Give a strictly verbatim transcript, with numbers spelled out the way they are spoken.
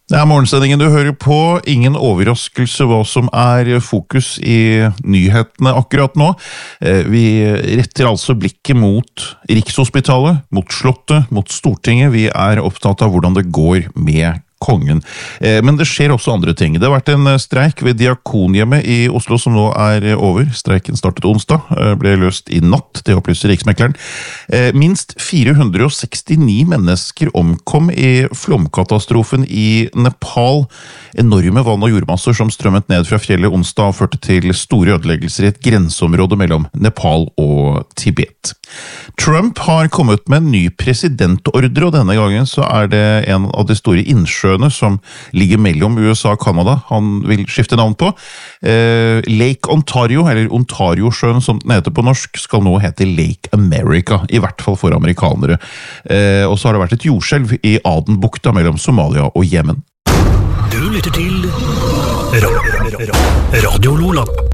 Det er morgensendingen du hører på. Ingen overraskelse hva som er fokus i nyhetene akkurat nå. Vi retter altså blikket mot Rikshospitalet, mot Slottet, mot Stortinget. Vi er opptatt av hvordan det går med kongen. Men det skjer også andre ting. Det har vært en streik ved Diakonhjemmet i Oslo som nå er over. Streiken startet onsdag, ble løst i natt, det opplyser Riksmekleren. Minst fire hundre og sekstini mennesker omkom i flomkatastrofen i Nepal. Enorme vann- og jordmasser som strømmet ned fra fjellet onsdag og førte til store ødeleggelser i et grenseområde mellom Nepal og Tibet. Trump har kommet med en ny presidentordre, og denne gangen så er det en av de store innsjøene som ligger mellom U S A og Canada han vil skifte navn på. Eh, Lake Ontario, eller Ontario-sjøen som den heter på norsk, skal nå hete Lake America, i hvert fall for amerikanere. Eh, og så har det vært et jordskjelv i Adenbukta mellom Somalia og Jemen. Du lytter til Radio Lola.